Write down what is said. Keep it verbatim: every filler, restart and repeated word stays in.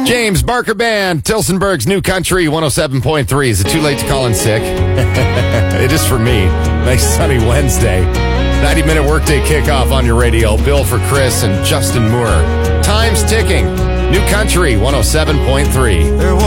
James Barker Band, Tilsonburg's New Country one oh seven point three. Is it too late to call in sick? It is for me. Nice sunny Wednesday. ninety-minute workday kickoff on your radio. Bill for Chris and Justin Moore. Time's ticking. New Country one oh seven point three.